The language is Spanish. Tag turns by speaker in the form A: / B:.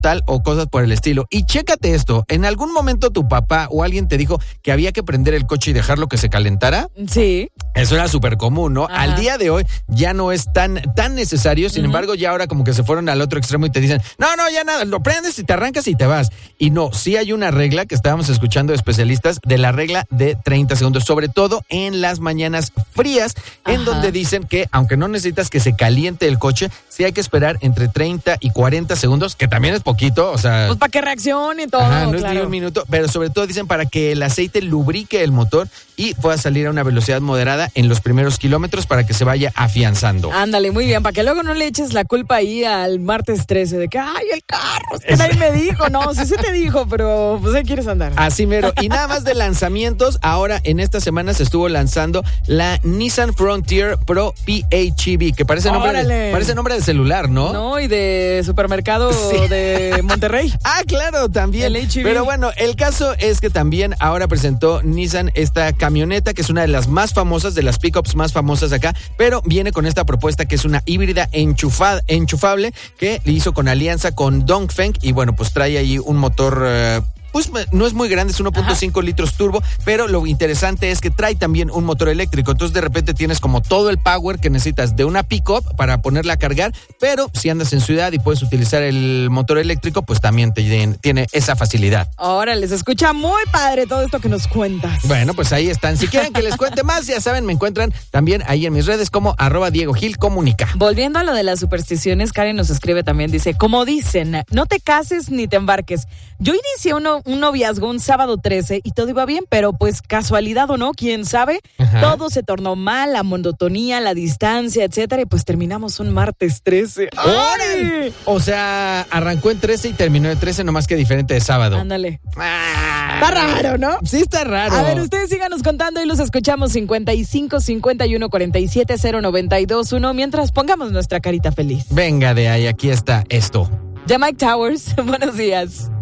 A: tal o cosas por el estilo. Y chécate esto, ¿en algún momento tu papá o alguien te dijo que había que prender el coche y dejarlo que se calentara?
B: Sí.
A: Eso era súper común, ¿no?
B: Ajá.
A: Al día de hoy ya no es tan necesario, sin embargo ya ahora como que se fueron al otro extremo y te dicen, no, ya nada, lo prendes y te arrancas y te vas. Y no, sí hay una regla que estábamos escuchando de especialistas, de la regla de 30 segundos, sobre todo en las mañanas frías, en donde dicen que aunque no necesitas que se caliente el coche, sí hay que esperar entre 30 y 40 segundos, que también es poquito, o sea...
B: Pues para que reaccione y todo.
A: Ajá, no es
B: claro.
A: ni un minuto, pero sobre todo dicen para que el aceite lubrique el motor y pueda salir a una velocidad moderada en los primeros kilómetros para que se vaya afianzando.
B: Ándale, muy bien, para que luego no le eches la culpa ahí al martes 13 de que, ay, el carro, es que nadie me dijo. No, sí se te dijo, pero pues ahí quieres andar.
A: Así mero. Y nada más de lanzamientos, ahora en esta semana se estuvo lanzando la Nissan Frontier Pro PHEV, que parece nombre de celular, ¿no?
B: No, y de supermercado de Monterrey.
A: Ah, claro, también.
B: El HEV.
A: Pero bueno, el caso es que también ahora presentó Nissan esta camioneta, que es una de las más famosas, de las pickups más famosas acá, pero viene con esta propuesta que es una híbrida enchufable, que le hizo con alianza con Dongfeng, y bueno, pues trae ahí un motor... pues no es muy grande, es 1.5 litros turbo, pero lo interesante es que trae también un motor eléctrico, entonces de repente tienes como todo el power que necesitas de una pick-up para ponerla a cargar, pero si andas en ciudad y puedes utilizar el motor eléctrico, pues también tiene esa facilidad.
B: Ahora les escucha muy padre todo esto que nos cuentas.
A: Bueno, pues ahí están. Si quieren que les cuente más, ya saben, me encuentran también ahí en mis redes como @DiegoGilComunica.
B: Volviendo a lo de las supersticiones, Karen nos escribe también, dice, como dicen, no te cases ni te embarques. Yo inicié un noviazgo un sábado 13 y todo iba bien, pero pues casualidad o no, quién sabe, todo se tornó mal, la monotonía, la distancia, etcétera, y pues terminamos un martes 13. ¡Ay!
A: O sea, arrancó en 13 y terminó en 13, nomás que diferente de sábado.
B: Ándale. Está raro, ¿no?
A: Sí, está raro.
B: A ver, ustedes síganos contando y los escuchamos 55 51 47 092 1 mientras pongamos nuestra carita feliz.
A: Venga de ahí, aquí está esto.
B: Ya Mike Towers, buenos días.